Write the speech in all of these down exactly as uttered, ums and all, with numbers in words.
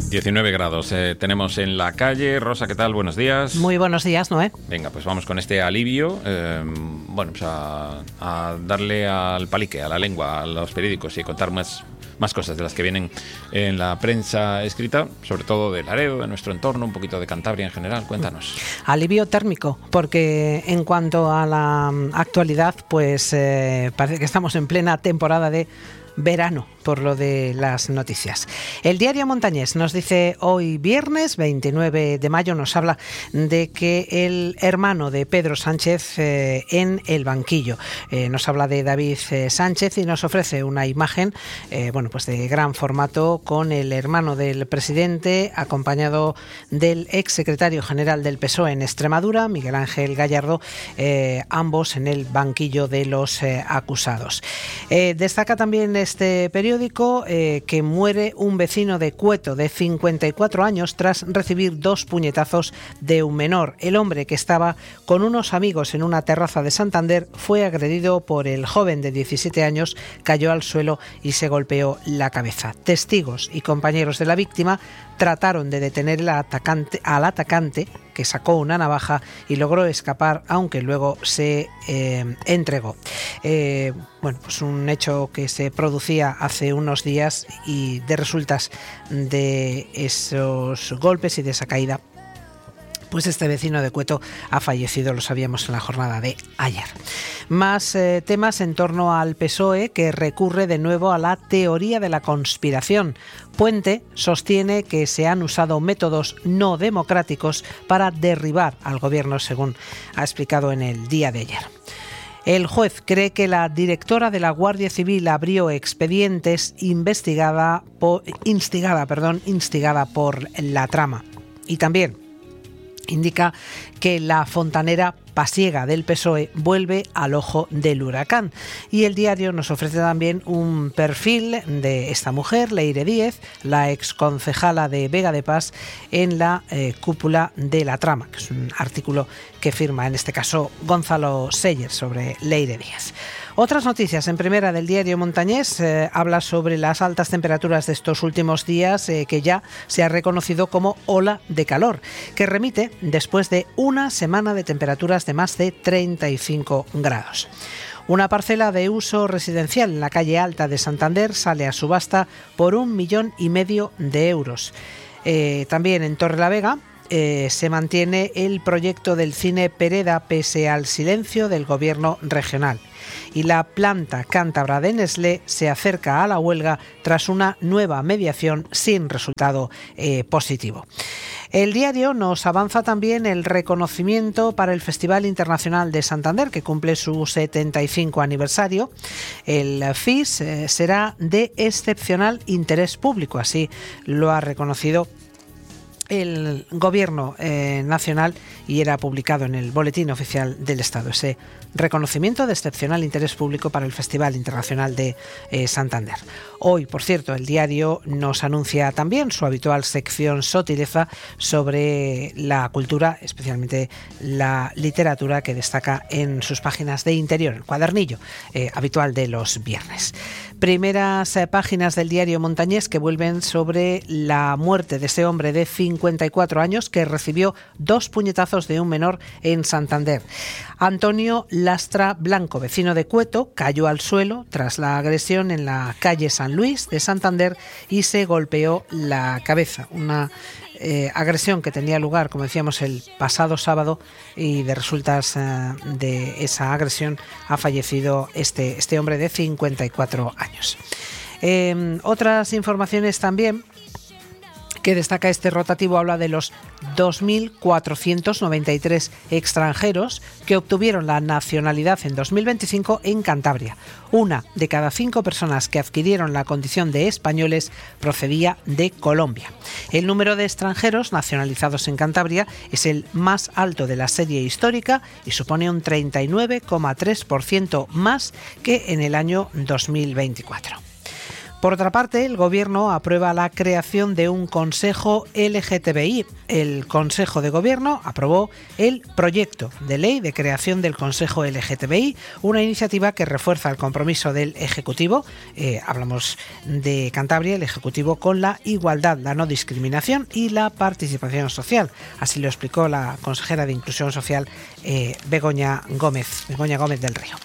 diecinueve grados eh, tenemos en la calle. Rosa, ¿qué tal? Buenos días. Muy buenos días, Noé. Venga, pues vamos con este alivio. Eh, bueno, pues a, a darle al palique, a la lengua, a los periódicos y contar más, más cosas de las que vienen en la prensa escrita, sobre todo de Laredo, de nuestro entorno, un poquito de Cantabria en general. Cuéntanos. Alivio térmico, porque en cuanto a la actualidad, pues eh, parece que estamos en plena temporada de verano, por lo de las noticias. El diario Montañés nos dice hoy viernes veintinueve de mayo, nos habla de que el hermano de Pedro Sánchez eh, en el banquillo. Eh, nos habla de David eh, Sánchez y nos ofrece una imagen eh, bueno, pues de gran formato con el hermano del presidente acompañado del ex secretario general del P S O E en Extremadura, Miguel Ángel Gallardo, eh, ambos en el banquillo de los eh, acusados. Eh, destaca también este periódico Eh, que muere un vecino de Cueto de cincuenta y cuatro años tras recibir dos puñetazos de un menor. El hombre, que estaba con unos amigos en una terraza de Santander, fue agredido por el joven de diecisiete años, cayó al suelo y se golpeó la cabeza. Testigos y compañeros de la víctima trataron de detener al atacante, al atacante que sacó una navaja y logró escapar, aunque luego se eh, entregó. Eh, bueno, pues un hecho que se producía hace unos días y de resultas de esos golpes y de esa caída, pues este vecino de Cueto ha fallecido, lo sabíamos en la jornada de ayer. Más eh, temas en torno al P S O E, que recurre de nuevo a la teoría de la conspiración. Puente sostiene que se han usado métodos no democráticos para derribar al gobierno, según ha explicado en el día de ayer. El juez cree que la directora de la Guardia Civil abrió expedientes investigada por, instigada, perdón, instigada por la trama. Y también indica que la fontanera pasiega del P S O E vuelve al ojo del huracán. Y el diario nos ofrece también un perfil de esta mujer, Leire Díez, la exconcejala de Vega de Paz, en la eh, cúpula de la trama, que es un artículo que firma en este caso Gonzalo Seller sobre Leire Díez. Otras noticias en primera del diario Montañés eh, habla sobre las altas temperaturas de estos últimos días eh, que ya se ha reconocido como ola de calor, que remite después de una semana de temperaturas de más de treinta y cinco grados. Una parcela de uso residencial en la calle Alta de Santander sale a subasta por un millón y medio de euros. Eh, también en Torrelavega eh, se mantiene el proyecto del cine Pereda pese al silencio del gobierno regional. Y la planta cántabra de Nestlé se acerca a la huelga tras una nueva mediación sin resultado eh, positivo. El diario nos avanza también el reconocimiento para el Festival Internacional de Santander, que cumple su setenta y cinco aniversario. El F I S eh, será de excepcional interés público, así lo ha reconocido el Gobierno eh, nacional y era publicado en el Boletín Oficial del Estado, ese reconocimiento de excepcional interés público para el Festival Internacional de eh, Santander. Hoy, por cierto, el diario nos anuncia también su habitual sección Sotileza sobre la cultura, especialmente la literatura, que destaca en sus páginas de interior, el cuadernillo eh, habitual de los viernes. Primeras eh, páginas del diario Montañés que vuelven sobre la muerte de ese hombre de cincuenta y cuatro años que recibió dos puñetazos de un menor en Santander. Antonio Lastra Blanco, vecino de Cueto, cayó al suelo tras la agresión en la calle San Luis de Santander y se golpeó la cabeza. Una eh, agresión que tenía lugar, como decíamos, el pasado sábado, y de resultas eh, de esa agresión ha fallecido este, este hombre de cincuenta y cuatro años. Eh, otras informaciones también que destaca este rotativo habla de los dos mil cuatrocientos noventa y tres extranjeros que obtuvieron la nacionalidad en dos mil veinticinco en Cantabria. Una de cada cinco personas que adquirieron la condición de españoles procedía de Colombia. El número de extranjeros nacionalizados en Cantabria es el más alto de la serie histórica y supone un treinta y nueve coma tres por ciento más que en el año dos mil veinticuatro. Por otra parte, el Gobierno aprueba la creación de un Consejo L G T B I. El Consejo de Gobierno aprobó el proyecto de ley de creación del Consejo L G T B I, una iniciativa que refuerza el compromiso del Ejecutivo, eh, hablamos de Cantabria, el Ejecutivo, con la igualdad, la no discriminación y la participación social. Así lo explicó la consejera de Inclusión Social, eh, Begoña Gómez, Begoña Gómez del Río.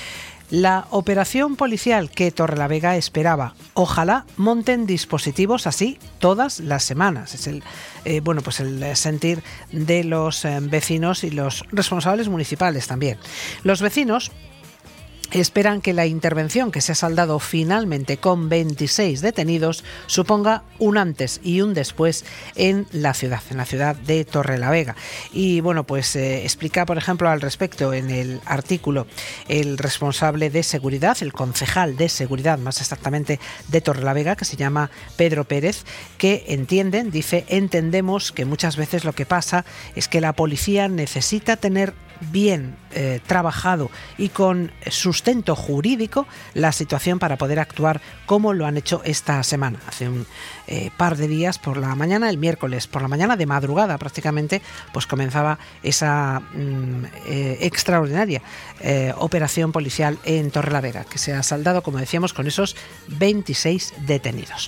La operación policial que Torrelavega esperaba. Ojalá monten dispositivos así todas las semanas. Es el, eh, bueno, pues el sentir de los eh, vecinos y los responsables municipales también. Los vecinos esperan que la intervención, que se ha saldado finalmente con veintiséis detenidos, suponga un antes y un después en la ciudad, en la ciudad de Torrelavega. Y bueno, pues eh, explica, por ejemplo, al respecto en el artículo el responsable de seguridad, el concejal de seguridad, más exactamente de Torrelavega, que se llama Pedro Pérez, que entienden, dice, entendemos que muchas veces lo que pasa es que la policía necesita tener bien eh, trabajado y con sustento jurídico la situación para poder actuar como lo han hecho esta semana. Hace un eh, par de días por la mañana, el miércoles por la mañana, de madrugada prácticamente, pues comenzaba esa mm, eh, extraordinaria eh, operación policial en Torrelavega, que se ha saldado, como decíamos, con esos veintiséis detenidos.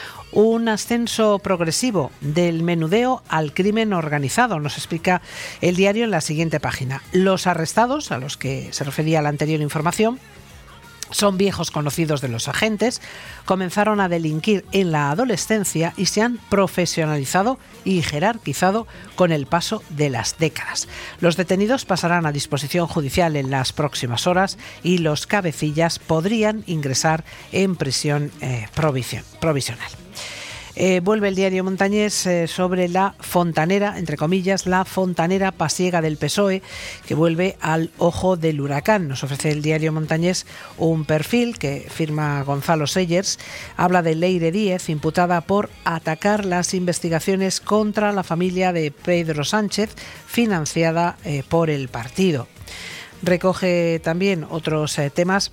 Un ascenso progresivo del menudeo al crimen organizado, nos explica el diario en la siguiente página. Los arrestados, a los que se refería la anterior información, son viejos conocidos de los agentes, comenzaron a delinquir en la adolescencia y se han profesionalizado y jerarquizado con el paso de las décadas. Los detenidos pasarán a disposición judicial en las próximas horas y los cabecillas podrían ingresar en prisión eh, provisional. Eh, vuelve el diario Montañés eh, sobre la fontanera, entre comillas, la fontanera pasiega del P S O E, que vuelve al ojo del huracán. Nos ofrece el diario Montañés un perfil que firma Gonzalo Sellers. Habla de Leire Díez, imputada por atacar las investigaciones contra la familia de Pedro Sánchez, financiada eh, por el partido. Recoge también otros eh, temas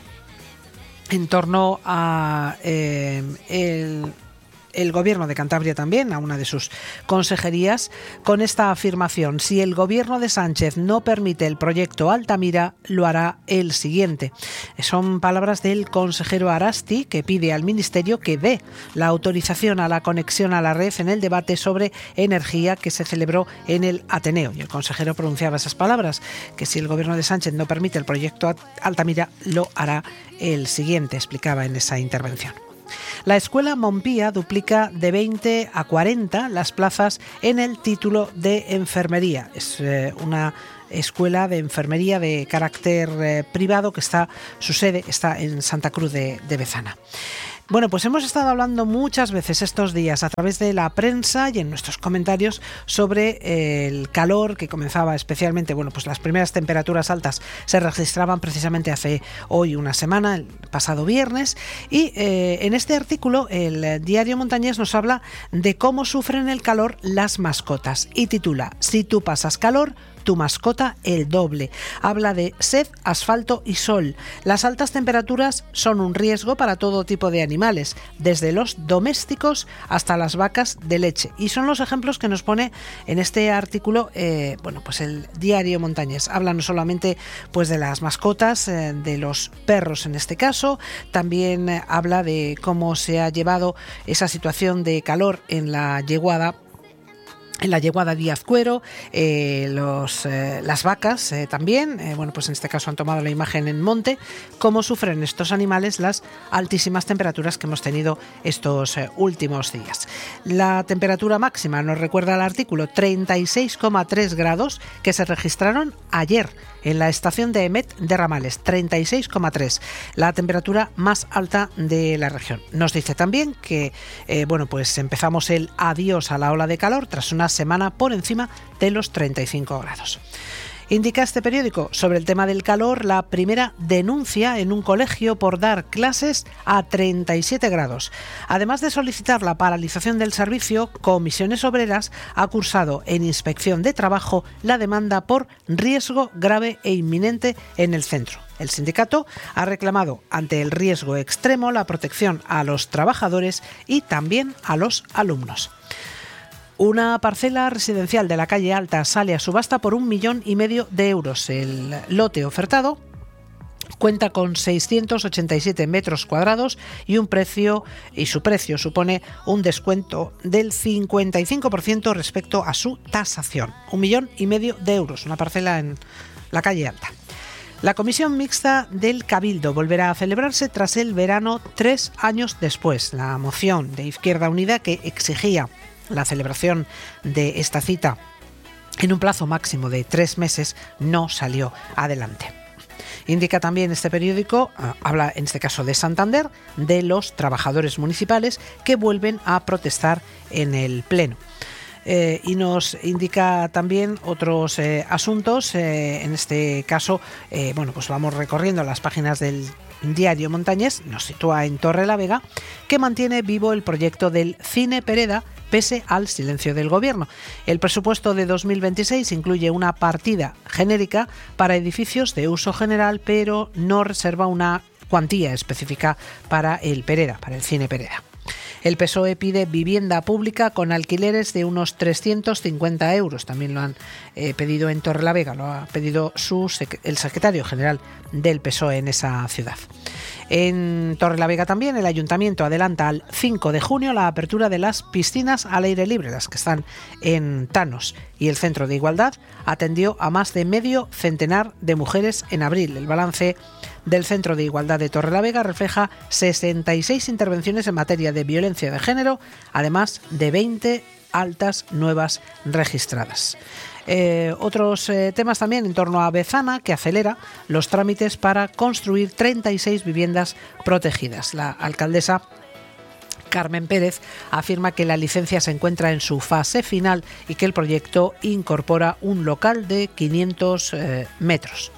en torno a eh, el... el Gobierno de Cantabria también, a una de sus consejerías, con esta afirmación: si el Gobierno de Sánchez no permite el proyecto Altamira, lo hará el siguiente. Son palabras del consejero Arasti, que pide al Ministerio que dé la autorización a la conexión a la red en el debate sobre energía que se celebró en el Ateneo. Y el consejero pronunciaba esas palabras, que si el Gobierno de Sánchez no permite el proyecto Altamira, lo hará el siguiente, explicaba en esa intervención. La escuela Montpía duplica de veinte a cuarenta las plazas en el título de enfermería. Es eh, una escuela de enfermería de carácter eh, privado que está, su sede está en Santa Cruz de, de Bezana. Bueno, pues hemos estado hablando muchas veces estos días a través de la prensa y en nuestros comentarios sobre el calor que comenzaba especialmente, bueno, pues las primeras temperaturas altas se registraban precisamente hace hoy una semana, el pasado viernes, y eh, en este artículo el diario Montañés nos habla de cómo sufren el calor las mascotas y titula: Si tú pasas calor, tu mascota el doble. Habla de sed, asfalto y sol. Las altas temperaturas son un riesgo para todo tipo de animales, desde los domésticos hasta las vacas de leche. Y son los ejemplos que nos pone en este artículo, eh, bueno, pues el diario Montañés. Habla no solamente pues de las mascotas, eh, de los perros en este caso, también eh, habla de cómo se ha llevado esa situación de calor en la yeguada. En la yeguada Díaz Cuero, eh, los, eh, las vacas eh, también, eh, bueno, pues en este caso han tomado la imagen en monte, cómo sufren estos animales las altísimas temperaturas que hemos tenido estos eh, últimos días. La temperatura máxima, nos recuerda el artículo, treinta y seis coma tres grados que se registraron ayer en la estación de Emet de Ramales, treinta y seis coma tres, la temperatura más alta de la región. Nos dice también que, eh, bueno, pues empezamos el adiós a la ola de calor tras una semana por encima de los treinta y cinco grados. Indica este periódico sobre el tema del calor la primera denuncia en un colegio por dar clases a treinta y siete grados. Además de solicitar la paralización del servicio, Comisiones Obreras ha cursado en Inspección de Trabajo la demanda por riesgo grave e inminente en el centro. el sindicato ha reclamado ante el riesgo extremo la protección a los trabajadores y también a los alumnos. Una parcela residencial de la calle Alta sale a subasta por un millón y medio de euros. El lote ofertado cuenta con seiscientos ochenta y siete metros cuadrados y un precio y su precio supone un descuento del cincuenta y cinco por ciento respecto a su tasación. Un millón y medio de euros, una parcela en la calle Alta. La comisión mixta del Cabildo volverá a celebrarse tras el verano tres años después. La moción de Izquierda Unida que exigía la celebración de esta cita en un plazo máximo de tres meses no salió adelante. Indica también este periódico, habla en este caso de Santander, de los trabajadores municipales que vuelven a protestar en el Pleno. Eh, y nos indica también otros eh, asuntos, eh, en este caso, eh, bueno, pues vamos recorriendo las páginas del Diario Montañés, nos sitúa en Torrelavega, que mantiene vivo el proyecto del Cine Pereda pese al silencio del Gobierno. El presupuesto de dos mil veintiséis incluye una partida genérica para edificios de uso general, pero no reserva una cuantía específica para el Pereda, para el Cine Pereda. El P S O E pide vivienda pública con alquileres de unos trescientos cincuenta euros. También lo han eh, pedido en Torrelavega, lo ha pedido su, el secretario general del P S O E en esa ciudad. En Torrelavega también el Ayuntamiento adelanta al cinco de junio la apertura de las piscinas al aire libre, las que están en Tanos, y el Centro de Igualdad atendió a más de medio centenar de mujeres en abril. El balance del Centro de Igualdad de Torrelavega refleja sesenta y seis intervenciones en materia de violencia de género, además de veinte altas nuevas registradas. Eh, otros eh, temas también en torno a Bezana, que acelera los trámites para construir treinta y seis viviendas protegidas. La alcaldesa Carmen Pérez afirma que la licencia se encuentra en su fase final y que el proyecto incorpora un local de quinientos eh, metros.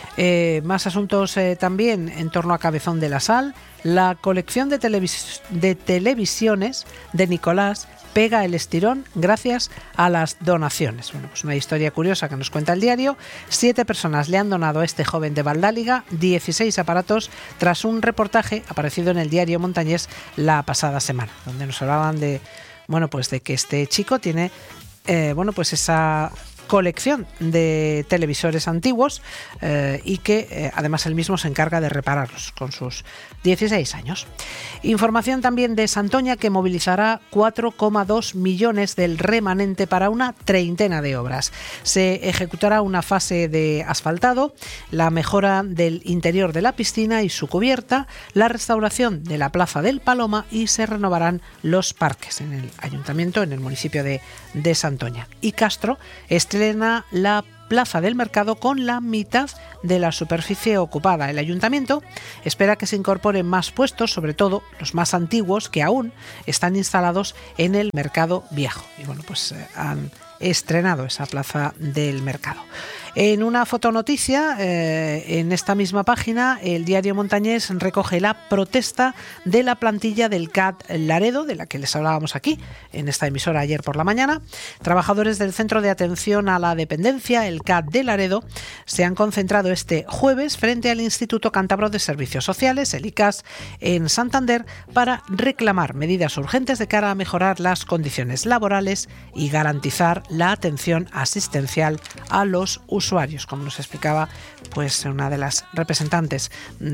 Eh, más asuntos eh, también en torno a Cabezón de la Sal. La colección de, televis- de televisiones de Nicolás pega el estirón gracias a las donaciones. Bueno, pues una historia curiosa que nos cuenta el diario. Siete personas le han donado a este joven de Valdáliga dieciséis aparatos tras un reportaje aparecido en el Diario Montañés la pasada semana, donde nos hablaban de, bueno, pues de que este chico tiene, eh, bueno, pues esa colección de televisores antiguos eh, y que eh, además él mismo se encarga de repararlos con sus dieciséis años. Información también de Santoña, que movilizará cuatro coma dos millones del remanente para una treintena de obras. Se ejecutará una fase de asfaltado, la mejora del interior de la piscina y su cubierta, la restauración de la Plaza del Paloma y se renovarán los parques en el ayuntamiento, en el municipio de, de Santoña. Y Castro estrena la Plaza del Mercado con la mitad de la superficie ocupada. El ayuntamiento espera que se incorporen más puestos, sobre todo los más antiguos que aún están instalados en el mercado viejo. Y bueno, pues eh, han estrenado esa Plaza del Mercado. En una fotonoticia, eh, en esta misma página, el Diario Montañés recoge la protesta de la plantilla del C A D Laredo, de la que les hablábamos aquí, en esta emisora ayer por la mañana. Trabajadores del Centro de Atención a la Dependencia, el C A D de Laredo, se han concentrado este jueves frente al Instituto Cántabro de Servicios Sociales, el I C A S, en Santander, para reclamar medidas urgentes de cara a mejorar las condiciones laborales y garantizar la atención asistencial a los usuarios. usuarios, como nos explicaba pues una de las representantes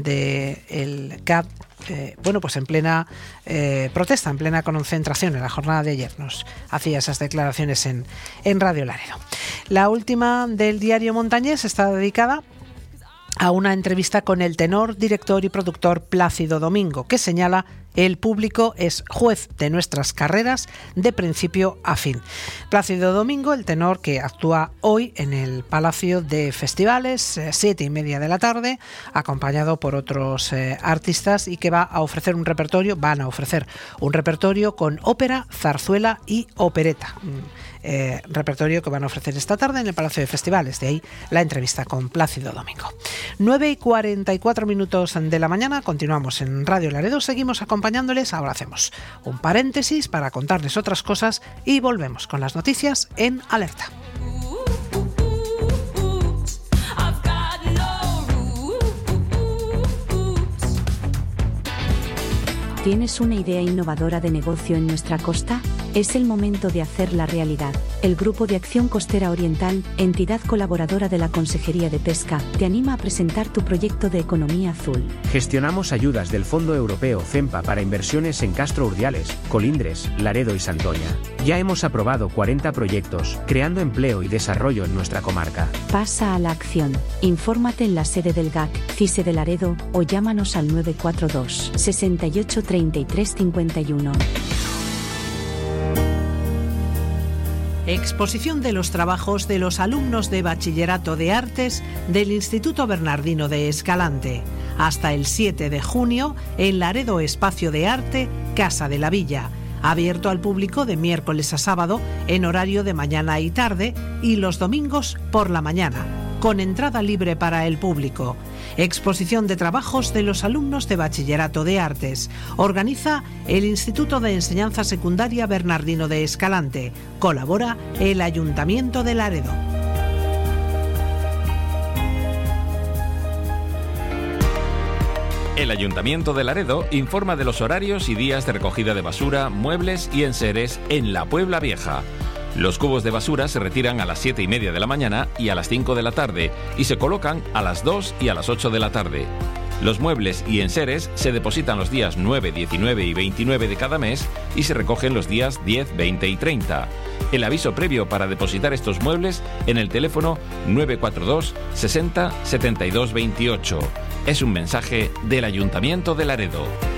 del C A D, eh, bueno, pues en plena eh, protesta, en plena concentración en la jornada de ayer, nos hacía esas declaraciones en, en Radio Laredo. La última del Diario Montañés está dedicada a una entrevista con el tenor, director y productor Plácido Domingo, que señala: el público es juez de nuestras carreras de principio a fin. Plácido Domingo, el tenor que actúa hoy en el Palacio de Festivales, eh, siete y media de la tarde, acompañado por otros eh, artistas, y que va a ofrecer un repertorio, van a ofrecer un repertorio con ópera, zarzuela y opereta. Eh, repertorio que van a ofrecer esta tarde en el Palacio de Festivales. De ahí la entrevista con Plácido Domingo. nueve y cuarenta y cuatro minutos de la mañana, continuamos en Radio Laredo, seguimos acompañándoles. Ahora hacemos un paréntesis para contarles otras cosas y volvemos con las noticias en Alerta. ¿Tienes una idea innovadora de negocio en nuestra costa? Es el momento de hacerla realidad. El Grupo de Acción Costera Oriental, entidad colaboradora de la Consejería de Pesca, te anima a presentar tu proyecto de economía azul. Gestionamos ayudas del Fondo Europeo CEMPA para inversiones en Castro Urdiales, Colindres, Laredo y Santoña. Ya hemos aprobado cuarenta proyectos, creando empleo y desarrollo en nuestra comarca. Pasa a la acción. Infórmate en la sede del G A C, CISE de Laredo, o llámanos al nueve cuatro dos, seis ocho, treinta y tres cincuenta y uno. Exposición de los trabajos de los alumnos de Bachillerato de Artes del Instituto Bernardino de Escalante. Hasta el siete de junio en Laredo Espacio de Arte, Casa de la Villa. Abierto al público de miércoles a sábado en horario de mañana y tarde y los domingos por la mañana, con entrada libre para el público. Exposición de trabajos de los alumnos de Bachillerato de Artes. Organiza el Instituto de Enseñanza Secundaria Bernardino de Escalante. Colabora el Ayuntamiento de Laredo. El Ayuntamiento de Laredo informa de los horarios y días de recogida de basura, muebles y enseres en la Puebla Vieja. Los cubos de basura se retiran a las siete y media de la mañana y a las cinco de la tarde y se colocan a las dos y a las ocho de la tarde. Los muebles y enseres se depositan los días nueve, diecinueve y veintinueve de cada mes y se recogen los días diez, veinte y treinta. El aviso previo para depositar estos muebles en el teléfono nueve cuatro dos, sesenta, setenta y dos veintiocho. Es un mensaje del Ayuntamiento de Laredo.